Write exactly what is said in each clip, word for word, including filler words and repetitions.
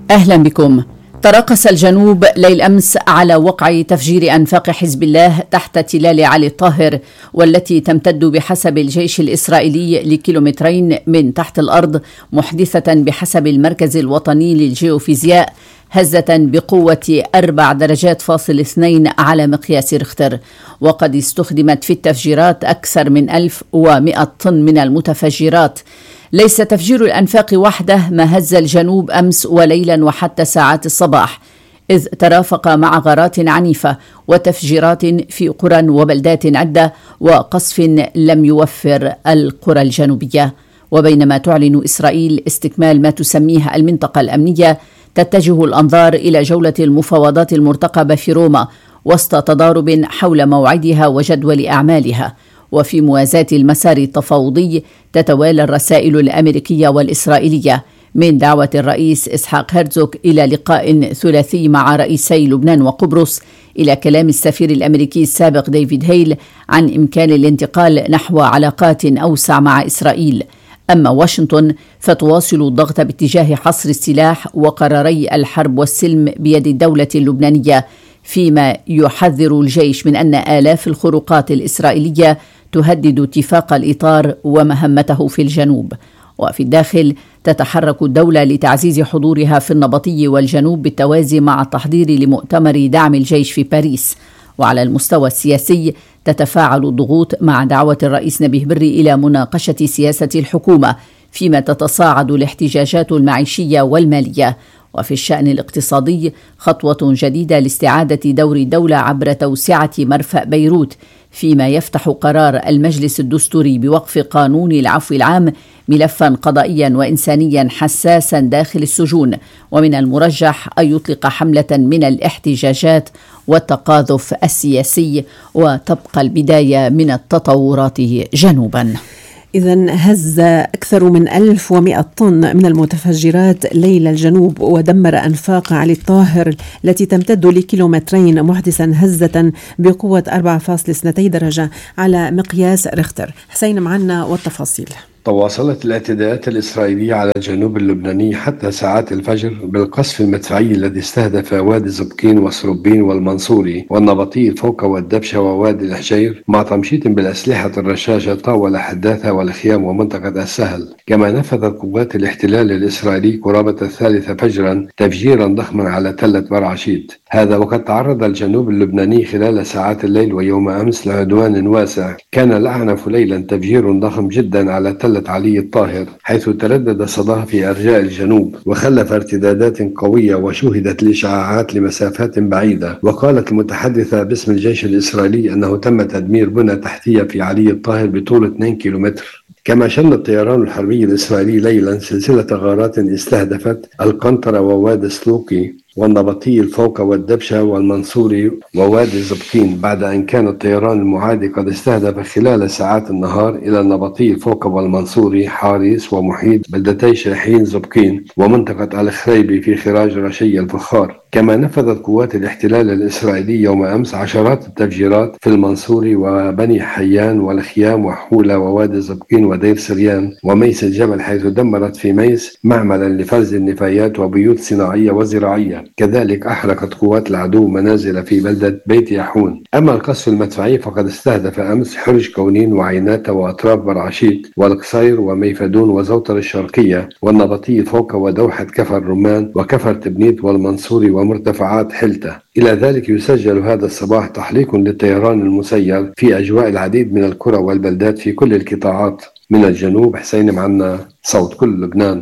أهلا بكم. ترقص الجنوب ليل أمس على وقع تفجير أنفاق حزب الله تحت تلال علي الطاهر، والتي تمتد بحسب الجيش الإسرائيلي لكيلومترين من تحت الأرض، محدثة بحسب المركز الوطني للجيوفيزياء هزة بقوة أربع درجات فاصل اثنين على مقياس ريختر. وقد استخدمت في التفجيرات أكثر من ألف ومئة طن من المتفجرات. ليس تفجير الأنفاق وحده ما هز الجنوب أمس وليلا وحتى ساعات الصباح، إذ ترافق مع غارات عنيفة وتفجيرات في قرى وبلدات عدة، وقصف لم يوفر القرى الجنوبية. وبينما تعلن إسرائيل استكمال ما تسميه المنطقة الأمنية، تتجه الأنظار إلى جولة المفاوضات المرتقبة في روما وسط تضارب حول موعدها وجدول أعمالها. وفي موازاة المسار التفاوضي تتوالى الرسائل الأمريكية والإسرائيلية، من دعوة الرئيس إسحاق هرزوغ إلى لقاء ثلاثي مع رئيسي لبنان وقبرص، إلى كلام السفير الأمريكي السابق ديفيد هيل عن إمكان الانتقال نحو علاقات أوسع مع إسرائيل. أما واشنطن فتواصل الضغط باتجاه حصر السلاح وقراري الحرب والسلم بيد الدولة اللبنانية، فيما يحذر الجيش من أن آلاف الخروقات الإسرائيلية تهدد اتفاق الإطار ومهمته في الجنوب. وفي الداخل تتحرك الدولة لتعزيز حضورها في النبطي والجنوب بالتوازي مع التحضير لمؤتمر دعم الجيش في باريس. وعلى المستوى السياسي تتفاعل الضغوط مع دعوة الرئيس نبيه بري إلى مناقشة سياسة الحكومة، فيما تتصاعد الاحتجاجات المعيشية والمالية. وفي الشأن الاقتصادي خطوة جديدة لاستعادة دور الدولة عبر توسعة مرفأ بيروت، فيما يفتح قرار المجلس الدستوري بوقف قانون العفو العام ملفا قضائيا وإنسانيا حساسا داخل السجون، ومن المرجح أن يطلق حملة من الاحتجاجات والتقاذف السياسي، وتبقى البداية من التطورات جنوبا. إذن هز أكثر من ألف ومئة طن من المتفجرات ليل الجنوب ودمر أنفاق علي الطاهر التي تمتد لكيلومترين، محدثا هزة بقوة أربعة فاصلة اثنين درجة على مقياس ريختر. حسين معنا والتفاصيل. تواصلت الاعتداءات الإسرائيلية على الجنوب اللبناني حتى ساعات الفجر بالقصف المدفعي الذي استهدف وادي زبكين وسروبين والمنصوري والنبطي الفوقة والدبشة ووادي الحجير، مع تمشيط بالأسلحة الرشاشة طاول حداثة والخيام ومنطقة السهل. كما نفذت قوات الاحتلال الإسرائيلي قرابة الثالثة فجرا تفجيرا ضخما على تلة برعشيت. هذا وقد تعرض الجنوب اللبناني خلال ساعات الليل ويوم أمس لعدوان واسع كان الأعنف ليلا تفجير ضخم جدا على تلة علي الطاهر، حيث تردد صداها في أرجاء الجنوب وخلف ارتدادات قوية وشوهدت الإشعاعات لمسافات بعيدة. وقالت المتحدثة باسم الجيش الإسرائيلي أنه تم تدمير بنى تحتية في علي الطاهر بطول اثنين كيلومتر. كما شن الطيران الحربي الإسرائيلي ليلا سلسلة غارات استهدفت القنطرة ووادي سلوقي والنبطي الفوقة والدبشة والمنصوري ووادي زبكين، بعد أن كان الطيران المعادي قد استهدف خلال ساعات النهار إلى النبطي الفوقة والمنصوري حاريس ومحيط بلدتي شاحين زبكين ومنطقة الخريبي في خراج رشي الفخار. كما نفذت قوات الاحتلال الإسرائيلي يوم أمس عشرات التفجيرات في المنصوري وبني حيان والخيام وحولة ووادي زبكين ودير سريان وميس الجبل، حيث دمرت في ميس معملا لفرز النفايات وبيوت صناعية وزراعية. كذلك أحرقت قوات العدو منازل في بلدة بيت يحون. أما القصف المدفعي فقد استهدف أمس حرج كونين وعينات وأطراف برعشيت والقصير وميفدون وزوطر الشرقية والنبطي فوق ودوحة كفر رمان وكفر تبنيت والمنصوري ومرتفعات حلتة. إلى ذلك يسجل هذا الصباح تحليق للطيران المسير في أجواء العديد من القرى والبلدات في كل القطاعات. من الجنوب حسين معنا، صوت كل لبنان.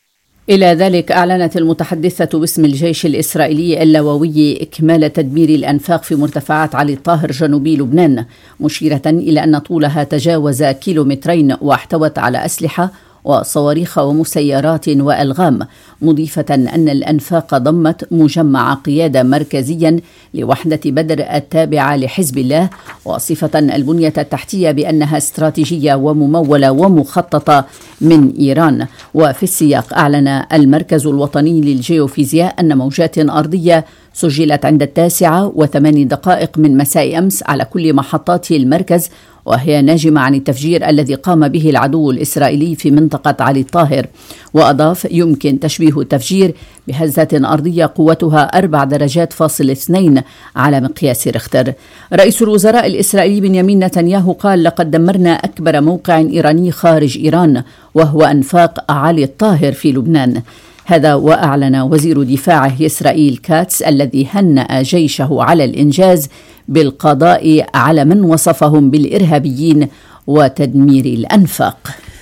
إلى ذلك أعلنت المتحدثة باسم الجيش الإسرائيلي اللواوي إكمال تدمير الأنفاق في مرتفعات علي الطاهر جنوبي لبنان، مشيرة إلى أن طولها تجاوز كيلومترين واحتوت على أسلحة وصواريخ ومسيرات وألغام، مضيفة أن الأنفاق ضمت مجمع قيادة مركزيا لوحدة بدر التابعة لحزب الله، وصفة البنية التحتية بأنها استراتيجية وممولة ومخططة من إيران. وفي السياق أعلن المركز الوطني للجيوفيزياء أن موجات أرضية سجلت عند التاسعة وثماني دقائق من مساء أمس على كل محطات المركز، وهي ناجمة عن التفجير الذي قام به العدو الإسرائيلي في منطقة علي الطاهر. وأضاف: يمكن تشبيه التفجير بهزة أرضية قوتها أربع درجات فاصل اثنين على مقياس ريختر. رئيس الوزراء الإسرائيلي بنيامين نتنياهو قال: لقد دمرنا أكبر موقع إيراني خارج إيران، وهو أنفاق علي الطاهر في لبنان. هذا وأعلن وزير دفاعه إسرائيل كاتس الذي هنأ جيشه على الإنجاز بالقضاء على من وصفهم بالإرهابيين وتدمير الأنفاق.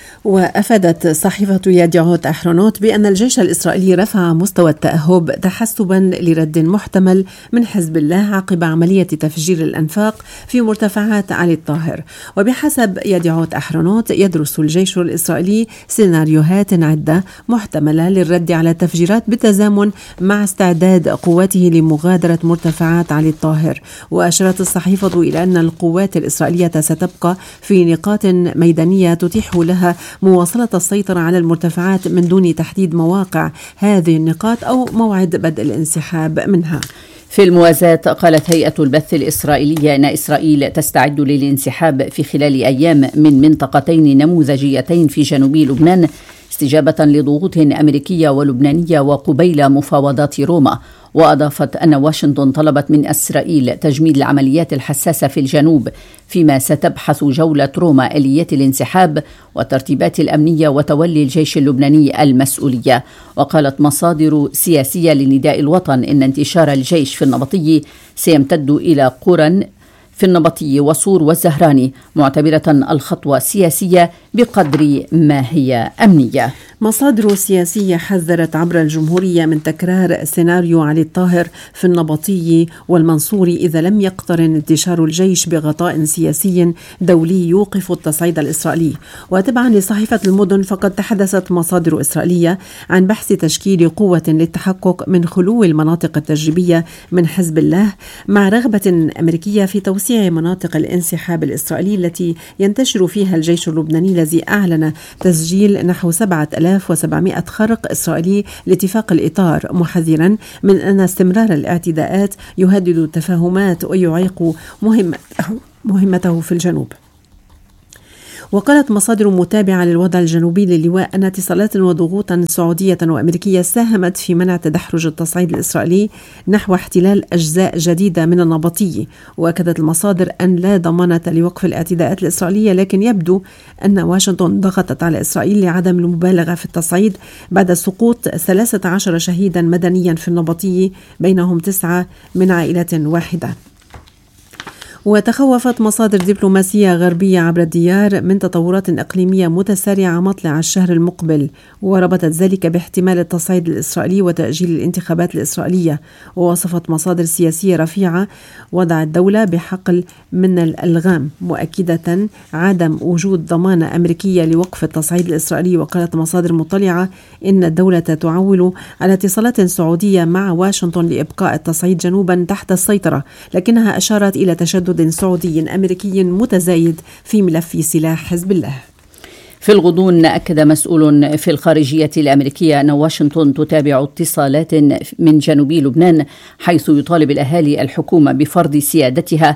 وأفادت صحيفة يديعوت أحرونوت بأن الجيش الإسرائيلي رفع مستوى التأهب تحسبا لرد محتمل من حزب الله عقب عملية تفجير الأنفاق في مرتفعات علي الطاهر. وبحسب يديعوت أحرونوت يدرس الجيش الإسرائيلي سيناريوهات عدة محتملة للرد على التفجيرات بالتزامن مع استعداد قواته لمغادرة مرتفعات علي الطاهر. وأشارت الصحيفة إلى أن القوات الإسرائيلية ستبقى في نقاط ميدانية تتيح لها مواصلة السيطرة على المرتفعات من دون تحديد مواقع هذه النقاط أو موعد بدء الانسحاب منها. في الموازاة قالت هيئة البث الإسرائيلية أن إسرائيل تستعد للانسحاب في خلال أيام من منطقتين نموذجيتين في جنوب لبنان استجابة لضغوط أمريكية ولبنانية وقبيل مفاوضات روما. وأضافت أن واشنطن طلبت من إسرائيل تجميد العمليات الحساسة في الجنوب، فيما ستبحث جولة روما آليات الانسحاب والترتيبات الأمنية وتولي الجيش اللبناني المسؤولية. وقالت مصادر سياسية لنداء الوطن إن انتشار الجيش في النبطي سيمتد إلى قرى في النبطي وصور والزهراني، معتبرة الخطوة سياسية بقدر ما هي أمنية. مصادر سياسية حذرت عبر الجمهورية من تكرار سيناريو علي الطاهر في النبطي والمنصوري إذا لم يقترن انتشار الجيش بغطاء سياسي دولي يوقف التصعيد الإسرائيلي. وتبعا لصحيفة المدن فقد تحدثت مصادر إسرائيلية عن بحث تشكيل قوة للتحقق من خلو المناطق التجريبية من حزب الله، مع رغبة أمريكية في توسيع مناطق الانسحاب الإسرائيلي التي ينتشر فيها الجيش اللبناني، الذي أعلن تسجيل نحو سبعة آلاف وسبعمائة خرق إسرائيلي لاتفاق الإطار، محذرا من أن استمرار الاعتداءات يهدد التفاهمات ويعيق مهمته, مهمته في الجنوب. وقالت مصادر متابعة للوضع الجنوبي للواء أن اتصالات وضغوطا سعودية وأمريكية ساهمت في منع تدحرج التصعيد الإسرائيلي نحو احتلال أجزاء جديدة من النبطي. وأكدت المصادر أن لا ضمانة لوقف الاعتداءات الإسرائيلية، لكن يبدو أن واشنطن ضغطت على إسرائيل لعدم المبالغة في التصعيد بعد سقوط ثلاثة عشر شهيدا مدنيا في النبطي، بينهم تسعة من عائلة واحدة. وتخوفت مصادر دبلوماسية غربية عبر الديار من تطورات إقليمية متسارعة مطلع الشهر المقبل، وربطت ذلك باحتمال التصعيد الإسرائيلي وتأجيل الانتخابات الإسرائيلية. ووصفت مصادر سياسية رفيعة وضع الدولة بحقل من الألغام، مؤكدة عدم وجود ضمانة أمريكية لوقف التصعيد الإسرائيلي. وقالت مصادر مطلعة إن الدولة تعول على اتصالات سعودية مع واشنطن لإبقاء التصعيد جنوبا تحت السيطرة، لكنها أشارت إلى تشدد سعودي أمريكي متزايد في ملف سلاح حزب الله. في الغضون أكد مسؤول في الخارجية الأمريكية أن واشنطن تتابع اتصالات من جنوب لبنان، حيث يطالب الأهالي الحكومة بفرض سيادتها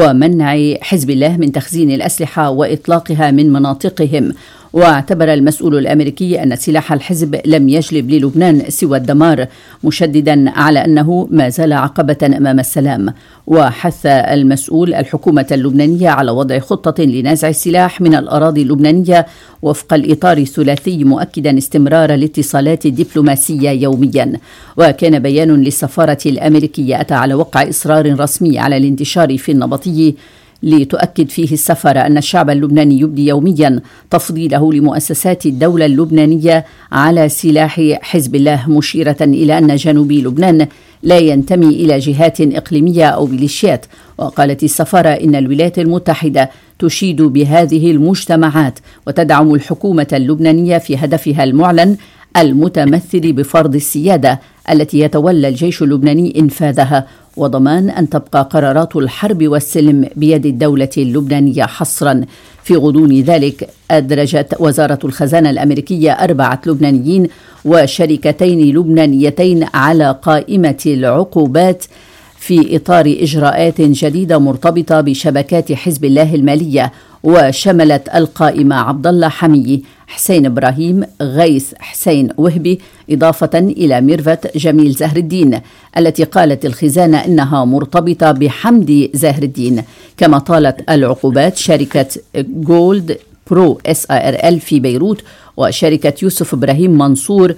ومنع حزب الله من تخزين الأسلحة وإطلاقها من مناطقهم. واعتبر المسؤول الأمريكي أن سلاح الحزب لم يجلب للبنان سوى الدمار، مشددا على أنه ما زال عقبة أمام السلام. وحث المسؤول الحكومة اللبنانية على وضع خطة لنزع السلاح من الأراضي اللبنانية وفق الإطار الثلاثي، مؤكدا استمرار الاتصالات الدبلوماسية يوميا. وكان بيان للسفارة الأمريكية أتى على وقع إصرار رسمي على الانتشار في النبطي، لتؤكد فيه السفارة أن الشعب اللبناني يبدي يوميا تفضيله لمؤسسات الدولة اللبنانية على سلاح حزب الله، مشيرة إلى أن جنوب لبنان لا ينتمي إلى جهات إقليمية أو ميليشيات. وقالت السفارة إن الولايات المتحدة تشيد بهذه المجتمعات وتدعم الحكومة اللبنانية في هدفها المعلن المتمثل بفرض السيادة التي يتولى الجيش اللبناني إنفاذها، وضمان أن تبقى قرارات الحرب والسلم بيد الدولة اللبنانية حصرا. في غضون ذلك أدرجت وزارة الخزانة الأمريكية أربعة لبنانيين وشركتين لبنانيتين على قائمة العقوبات في إطار إجراءات جديدة مرتبطة بشبكات حزب الله المالية. وشملت القائمة عبد الله حمية، حسين إبراهيم، غيث حسين وهبي، إضافة إلى ميرفت جميل زهر الدين التي قالت الخزانة إنها مرتبطة بحمدي زهر الدين. كما طالت العقوبات شركة جولد برو اس ار ال في بيروت وشركة يوسف إبراهيم منصور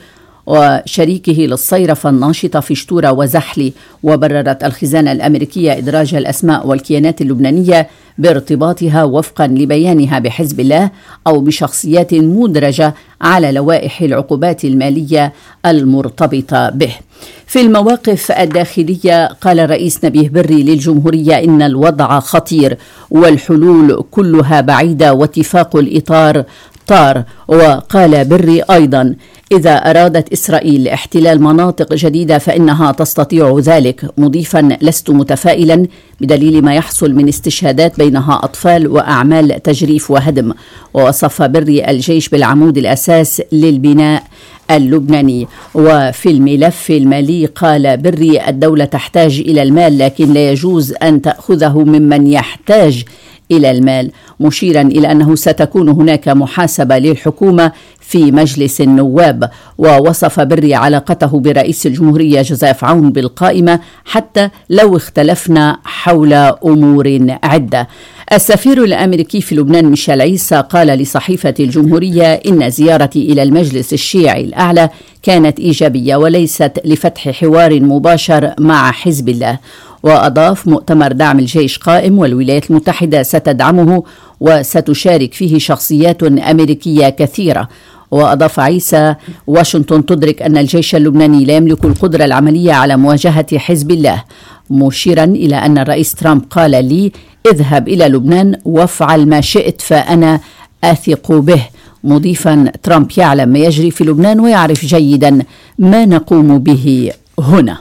وشريكه للصيرفة الناشطة في شتورة وزحلي. وبررت الخزانة الأمريكية إدراج الأسماء والكيانات اللبنانية بارتباطها وفقا لبيانها بحزب الله أو بشخصيات مدرجة على لوائح العقوبات المالية المرتبطة به. في المواقف الداخلية قال الرئيس نبيه بري للجمهورية إن الوضع خطير والحلول كلها بعيدة واتفاق الإطار طار. وقال بري أيضا إذا أرادت إسرائيل احتلال مناطق جديدة فإنها تستطيع ذلك، مضيفا لست متفائلا بدليل ما يحصل من استشهادات بينها أطفال وأعمال تجريف وهدم. ووصف بري الجيش بالعمود الأساس للبناء اللبناني. وفي الملف المالي قال بري الدولة تحتاج إلى المال لكن لا يجوز أن تأخذه ممن يحتاج إلى المال، مشيرا إلى أنه ستكون هناك محاسبة للحكومة في مجلس النواب. ووصف بري علاقته برئيس الجمهورية جوزيف عون بالقائمة حتى لو اختلفنا حول أمور عدة. السفير الأمريكي في لبنان ميشيل عيسى قال لصحيفة الجمهورية إن زيارتي إلى المجلس الشيعي الأعلى كانت إيجابية وليست لفتح حوار مباشر مع حزب الله. وأضاف مؤتمر دعم الجيش قائم والولايات المتحدة ستدعمه وستشارك فيه شخصيات أمريكية كثيرة. وأضاف عيسى واشنطن تدرك أن الجيش اللبناني لا يملك القدرة العملية على مواجهة حزب الله، مشيرا إلى أن الرئيس ترامب قال لي اذهب إلى لبنان وافعل ما شئت فأنا أثق به، مضيفا ترامب يعلم ما يجري في لبنان ويعرف جيدا ما نقوم به هنا.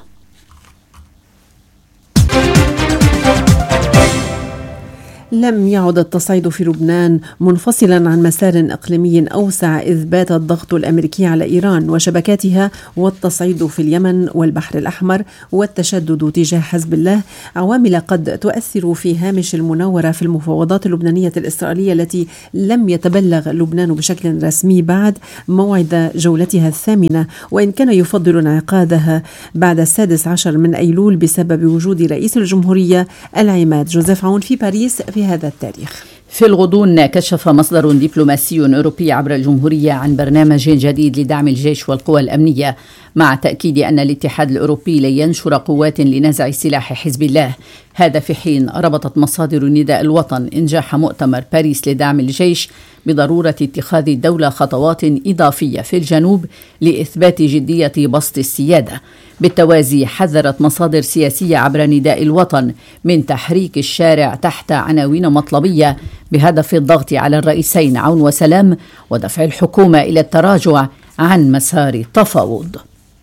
لم يعد التصعيد في لبنان منفصلا عن مسار إقليمي أوسع إذ بات الضغط الأمريكي على إيران وشبكاتها والتصعيد في اليمن والبحر الأحمر والتشدد تجاه حزب الله عوامل قد تؤثر في هامش المناورة في المفاوضات اللبنانية الإسرائيلية التي لم يتبلغ لبنان بشكل رسمي بعد موعد جولتها الثامنة، وإن كان يفضل انعقادها بعد السادس عشر من أيلول بسبب وجود رئيس الجمهورية العماد جوزيف عون في باريس في هذا التاريخ. في الغضون كشف مصدر دبلوماسي أوروبي عبر الجمهورية عن برنامج جديد لدعم الجيش والقوى الأمنية، مع تأكيد أن الاتحاد الأوروبي لن ينشر قوات لنزع سلاح حزب الله. هذا في حين ربطت مصادر نداء الوطن إنجاح مؤتمر باريس لدعم الجيش بضرورة اتخاذ الدولة خطوات إضافية في الجنوب لإثبات جدية بسط السيادة. بالتوازي حذرت مصادر سياسية عبر نداء الوطن من تحريك الشارع تحت عناوين مطلبية بهدف الضغط على الرئيسين عون وسلام ودفع الحكومة إلى التراجع عن مسار التفاوض.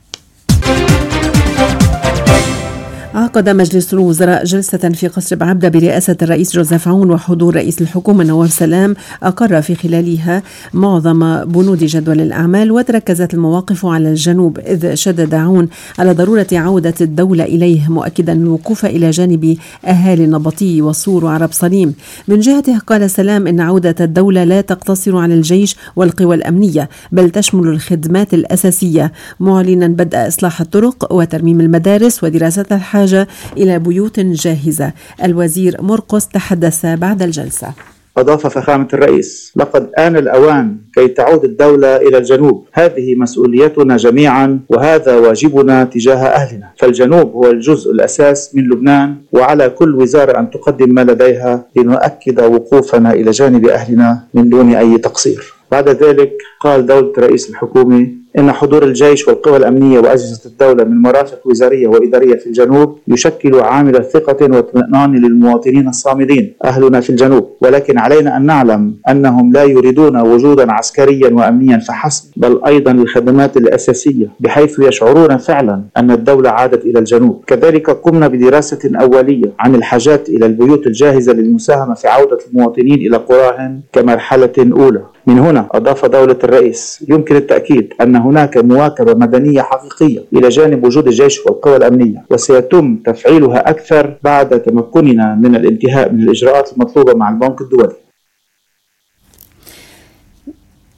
عقد مجلس الوزراء جلسة في قصر بعبدة برئاسة الرئيس جوزيف عون وحضور رئيس الحكومة نواف سلام أقر في خلالها معظم بنود جدول الأعمال، وتركزت المواقف على الجنوب إذ شدد عون على ضرورة عودة الدولة إليه، مؤكدا الوقوف إلى جانب أهالي النبطي وصور وعرب صليم. من جهته قال سلام إن عودة الدولة لا تقتصر على الجيش والقوى الأمنية بل تشمل الخدمات الأساسية، معلنا بدء إصلاح الطرق وترميم المدارس ودراسة الحاجة إلى بيوت جاهزة. الوزير مرقس تحدث بعد الجلسة. أضاف فخامة الرئيس: لقد آن الأوان كي تعود الدولة إلى الجنوب، هذه مسؤوليتنا جميعا وهذا واجبنا تجاه أهلنا، فالجنوب هو الجزء الأساس من لبنان وعلى كل وزارة أن تقدم ما لديها لنؤكد وقوفنا إلى جانب أهلنا من دون أي تقصير. بعد ذلك قال دولة رئيس الحكومة إن حضور الجيش والقوى الأمنية وأجهزة الدولة من مرافق وزارية وإدارية في الجنوب يشكل عامل ثقة واطمئنان للمواطنين الصامدين أهلنا في الجنوب، ولكن علينا أن نعلم أنهم لا يريدون وجودا عسكريا وأمنيا فحسب بل أيضا الخدمات الأساسية بحيث يشعرون فعلا أن الدولة عادت إلى الجنوب. كذلك قمنا بدراسة أولية عن الحاجات إلى البيوت الجاهزة للمساهمة في عودة المواطنين إلى قراهم كمرحلة أولى. من هنا أضاف دولة الرئيس: يمكن التأكيد أن هناك مواكبة مدنية حقيقية إلى جانب وجود الجيش والقوى الأمنية، وسيتم تفعيلها أكثر بعد تمكننا من الانتهاء من الإجراءات المطلوبة مع البنك الدولي.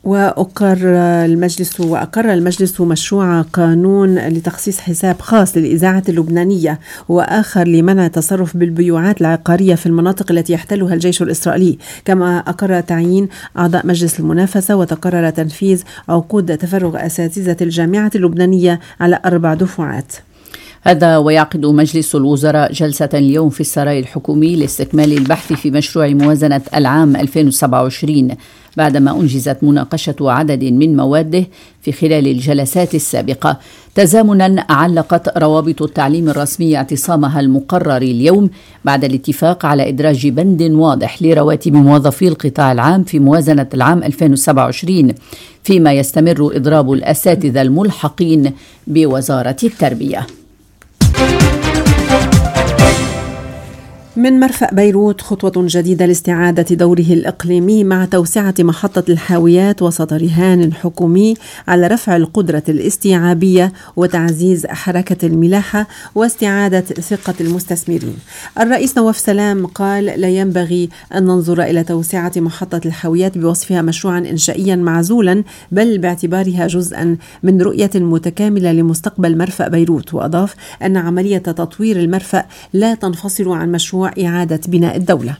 وأقر المجلس وأقر المجلس مشروع قانون لتخصيص حساب خاص للإذاعة اللبنانية وآخر لمنع التصرف بالبيوعات العقارية في المناطق التي يحتلها الجيش الإسرائيلي، كما أقر تعيين أعضاء مجلس المنافسة وتقرر تنفيذ عقود تفرغ أساتذة الجامعة اللبنانية على أربع دفعات. هذا ويعقد مجلس الوزراء جلسة اليوم في السراي الحكومي لاستكمال البحث في مشروع موازنة العام ألفين وسبعة وعشرين بعدما أنجزت مناقشة عدد من مواده في خلال الجلسات السابقة. تزامنا علقت روابط التعليم الرسمي اعتصامها المقرر اليوم بعد الاتفاق على إدراج بند واضح لرواتب موظفي القطاع العام في موازنة العام ألفين وسبعة وعشرين، فيما يستمر إضراب الأساتذة الملحقين بوزارة التربية. من مرفأ بيروت خطوة جديدة لاستعادة دوره الإقليمي مع توسعة محطة الحاويات وسط رهان حكومي على رفع القدرة الاستيعابية وتعزيز حركة الملاحة واستعادة ثقة المستثمرين. الرئيس نواف سلام قال لا ينبغي أن ننظر إلى توسعة محطة الحاويات بوصفها مشروعا إنشائيا معزولا، بل باعتبارها جزءا من رؤية متكاملة لمستقبل مرفأ بيروت. وأضاف أن عملية تطوير المرفأ لا تنفصل عن مشروع إعادة بناء الدولة.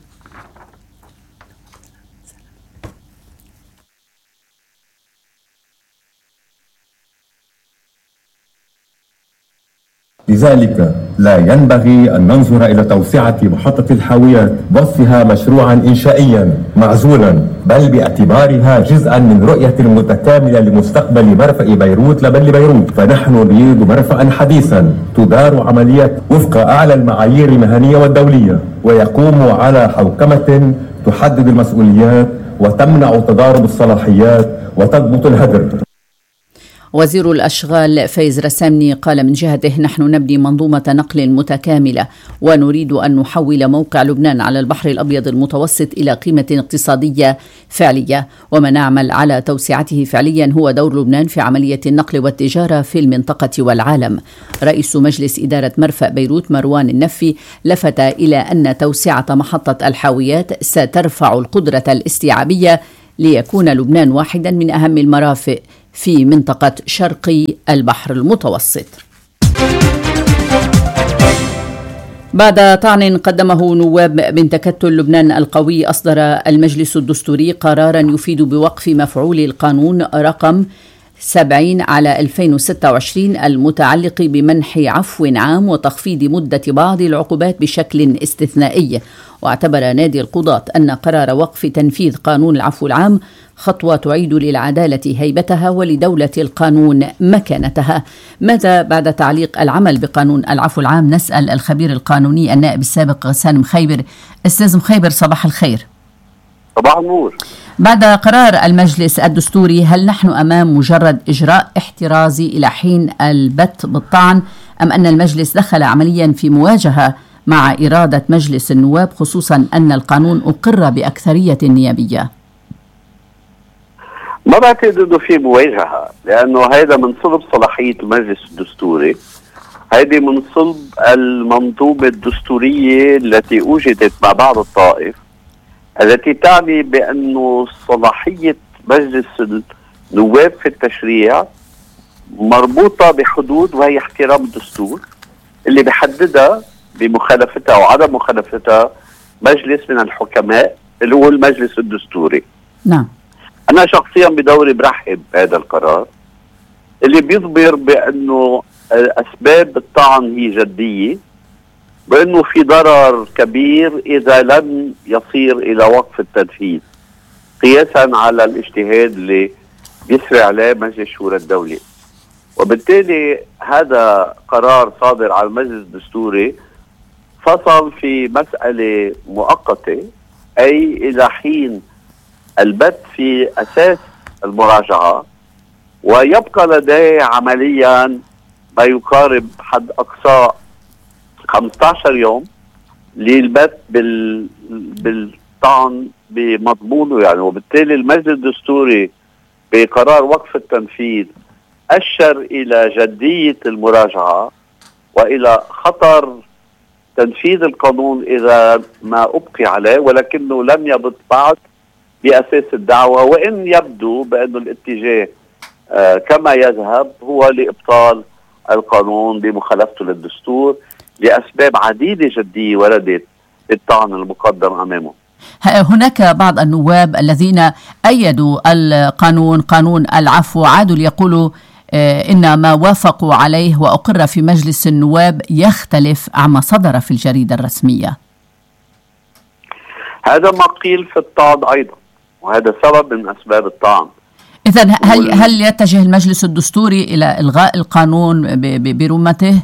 لذلك لا ينبغي أن ننظر إلى توسعة محطة الحاويات بوصفها مشروعا إنشائيا معزولا، بل باعتبارها جزءا من رؤية متكاملة لمستقبل مرفأ بيروت لبن بيروت. فنحن نريد مرفأ حديثا تدار عمليات وفق أعلى المعايير المهنية والدولية، ويقوم على حوكمة تحدد المسؤوليات وتمنع تضارب الصلاحيات وتضبط الهدر. وزير الأشغال فايز رسامني قال من جهته نحن نبني منظومة نقل متكاملة ونريد أن نحول موقع لبنان على البحر الأبيض المتوسط إلى قيمة اقتصادية فعلية، وما نعمل على توسعته فعليا هو دور لبنان في عملية النقل والتجارة في المنطقة والعالم. رئيس مجلس إدارة مرفأ بيروت مروان النفي لفت إلى أن توسعة محطة الحاويات سترفع القدرة الاستيعابية ليكون لبنان واحدا من أهم المرافق في منطقة شرقي البحر المتوسط. بعد طعن قدمه نواب من تكتل لبنان القوي، أصدر المجلس الدستوري قرارا يفيد بوقف مفعول القانون رقم سبعين على ألفين وستة وعشرين المتعلق بمنح عفو عام وتخفيض مدة بعض العقوبات بشكل استثنائي. واعتبر نادي القضاة أن قرار وقف تنفيذ قانون العفو العام خطوة تعيد للعدالة هيبتها ولدولة القانون مكانتها. ماذا بعد تعليق العمل بقانون العفو العام؟ نسأل الخبير القانوني النائب السابق غسان مخيبر. أستاذ مخيبر صباح الخير. صباح النور. بعد قرار المجلس الدستوري، هل نحن أمام مجرد إجراء احترازي إلى حين البت بالطعن، أم أن المجلس دخل عمليا في مواجهة مع إرادة مجلس النواب، خصوصا أن القانون أقر بأكثرية نيابية؟ ما بعتقد انه في مواجهه، لانه هذا من صلب صلاحيه المجلس الدستوري، هذه من صلب المنظومه الدستوريه التي اوجدت مع بعض الطائف، التي تعني بانه صلاحيه مجلس النواب في التشريع مربوطه بحدود، وهي احترام الدستور اللي بحددها بمخالفتها او عدم مخالفتها مجلس من الحكماء اللي هو المجلس الدستوري. نعم. أنا شخصيا بدوري برحب هذا القرار اللي بيظهر بأنه أسباب الطعن هي جدية، بأنه في ضرر كبير إذا لم يصير إلى وقف التنفيذ، قياسا على الاجتهاد اللي بيسري عليه مجلس شورى الدولة. وبالتالي هذا قرار صادر على المجلس الدستوري فصل في مسألة مؤقتة، أي إلى حين البت في أساس المراجعة، ويبقى لديه عمليا ما يقارب حد أقصى خمسة عشر يوم للبت بال... بالطعن بمضمونه يعني. وبالتالي المجلس الدستوري بقرار وقف التنفيذ أشر إلى جدية المراجعة وإلى خطر تنفيذ القانون إذا ما أبقي عليه، ولكنه لم يبت بعد بأساس الدعوة، وإن يبدو بأن الاتجاه آه كما يذهب هو لإبطال القانون بمخالفته للدستور لأسباب عديدة جدية وردت بالطعن المقدم أمامه. هناك بعض النواب الذين أيدوا القانون قانون العفو عادوا يقولوا إن ما وافقوا عليه وأقر في مجلس النواب يختلف عما صدر في الجريدة الرسمية. هذا ما قيل في الطعن أيضا، وهذا سبب من أسباب الطعن. إذن هل هل يتجه المجلس الدستوري إلى إلغاء القانون برمته؟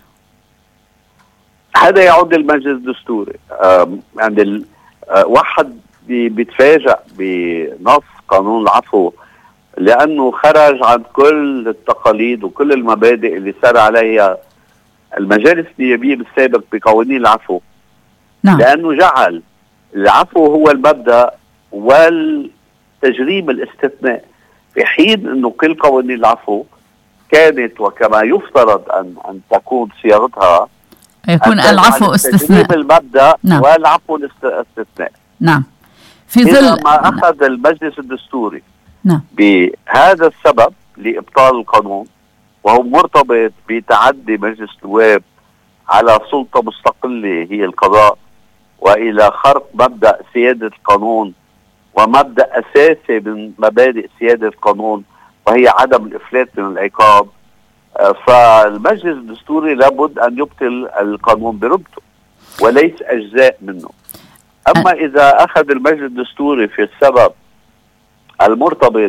هذا يعود للمجلس الدستوري. عند واحد بيتفاجأ بنص قانون العفو لأنه خرج عن كل التقاليد وكل المبادئ اللي سار عليها المجالس النيابية بالسابق بقوانين العفو. نعم. لأنه جعل العفو هو المبدأ والتجريم الاستثناء، في حين أنه كل قوانين العفو كانت وكما يفترض أن أن تكون صياغتها يكون العفو استثناء المبدأ. نعم. والعفو الاستثناء. نعم. في ظل ما أخذ المجلس الدستوري نعم. بهذا السبب لإبطال القانون، وهو مرتبط بتعدي مجلس النواب على سلطة مستقلة هي القضاء، وإلى خرق مبدأ سيادة القانون ومبدأ أساسي من مبادئ سيادة القانون وهي عدم الإفلات من العقاب. فالمجلس الدستوري لابد أن يبطل القانون برمته وليس أجزاء منه. أما إذا أخذ المجلس الدستوري في السبب المرتبط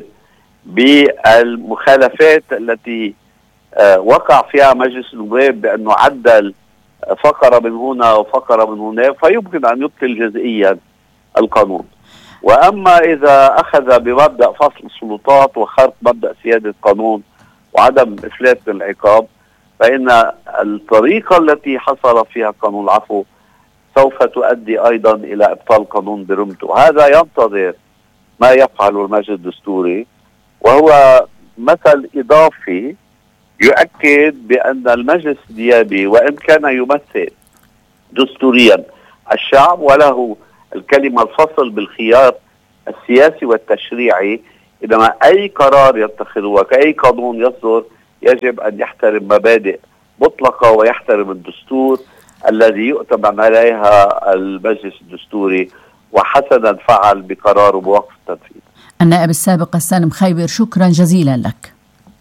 بالمخالفات التي وقع فيها مجلس النواب بأنه عدل فقرة من هنا وفقرة من هنا، فيمكن أن يبطل جزئيا القانون. وأما إذا أخذ بمبدأ فصل السلطات وخرق مبدأ سيادة القانون وعدم إفلات من العقاب، فإن الطريقة التي حصل فيها قانون العفو سوف تؤدي أيضا إلى إبطال القانون برمته. هذا ينتظر ما يفعله المجلس الدستوري، وهو مثل إضافي يؤكد بأن المجلس النيابي وإن كان يمثل دستوريا الشعب وله الكلمة الفصل بالخيار السياسي والتشريعي، إنما أي قرار يتخذه وكأي قانون يصدر يجب أن يحترم مبادئ مطلقة ويحترم الدستور الذي يؤتمن عليها المجلس الدستوري، وحسنا فعل بقراره بوقف التنفيذ. النائب السابق السالم خيبر، شكرا جزيلا لك.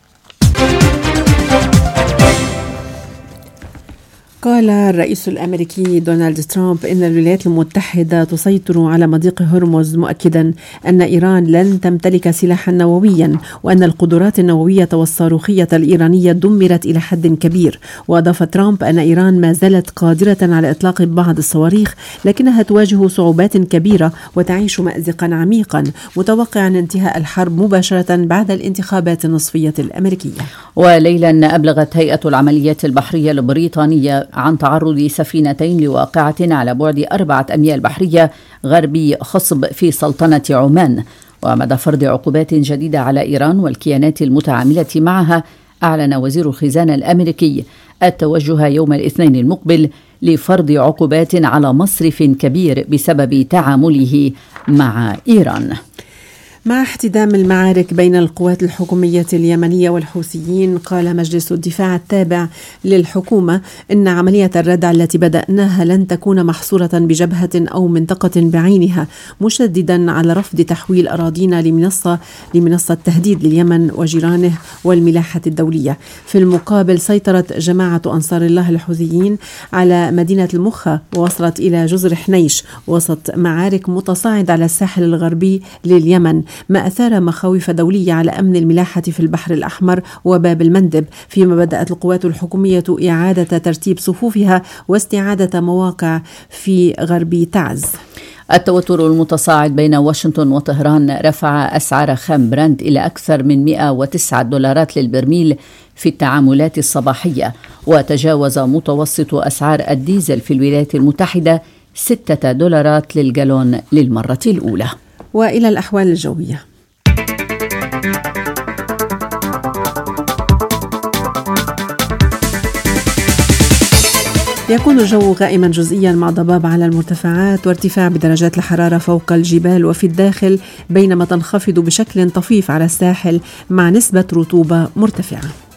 قال الرئيس الأمريكي دونالد ترامب إن الولايات المتحدة تسيطر على مضيق هرمز، مؤكدا أن إيران لن تمتلك سلاحا نوويا وأن القدرات النووية والصاروخية الإيرانية دمرت إلى حد كبير. وأضاف ترامب أن إيران ما زالت قادرة على إطلاق بعض الصواريخ لكنها تواجه صعوبات كبيرة وتعيش مأزقا عميقا، متوقعا انتهاء الحرب مباشرة بعد الانتخابات النصفية الأمريكية. وليلا أبلغت هيئة العمليات البحرية البريطانية عن تعرض سفينتين لواقعة على بعد أربعة أميال بحرية غربي خصب في سلطنة عمان. ومدى فرض عقوبات جديدة على إيران والكيانات المتعاملة معها، أعلن وزير الخزانة الأمريكي التوجه يوم الاثنين المقبل لفرض عقوبات على مصرف كبير بسبب تعامله مع إيران. مع احتدام المعارك بين القوات الحكومية اليمنية والحوثيين، قال مجلس الدفاع التابع للحكومة إن عملية الردع التي بدأناها لن تكون محصورة بجبهة أو منطقة بعينها، مشددا على رفض تحويل أراضينا لمنصة لمنصة تهديد لليمن وجيرانه والملاحة الدولية. في المقابل سيطرت جماعة أنصار الله الحوثيين على مدينة المخا ووصلت إلى جزر حنيش وسط معارك متصاعدة على الساحل الغربي لليمن، ما أثار مخاوف دولية على أمن الملاحة في البحر الأحمر وباب المندب، فيما بدأت القوات الحكومية إعادة ترتيب صفوفها واستعادة مواقع في غرب تعز. التوتر المتصاعد بين واشنطن وطهران رفع أسعار خام برنت إلى أكثر من مئة وتسعة دولارات للبرميل في التعاملات الصباحية، وتجاوز متوسط أسعار الديزل في الولايات المتحدة ستة دولارات للجالون للمرة الأولى. وإلى الأحوال الجوية. يكون الجو غائما جزئيا مع ضباب على المرتفعات وارتفاع بدرجات الحرارة فوق الجبال وفي الداخل، بينما تنخفض بشكل طفيف على الساحل مع نسبة رطوبة مرتفعة.